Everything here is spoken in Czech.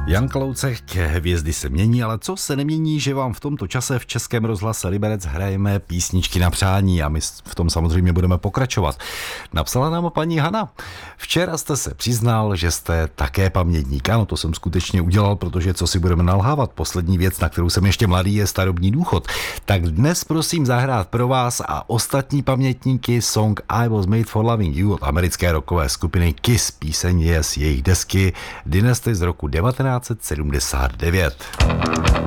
Jan Kaloucek, hvězdy se mění, ale co se nemění, že vám v tomto čase v Českém rozhlase Liberec hrajeme písničky na přání a my v tom samozřejmě budeme pokračovat. Napsala nám paní Hana. Včera jste se přiznal, že jste také pamětník. Ano, to jsem skutečně udělal, protože co si budeme nalhávat. Poslední věc, na kterou jsem ještě mladý, je starobní důchod. Tak dnes prosím zahrát pro vás a ostatní pamětníky song I Was Made for Loving You od americké rockové skupiny Kiss. Píseň je z jejich desky Dynasty z roku 1979.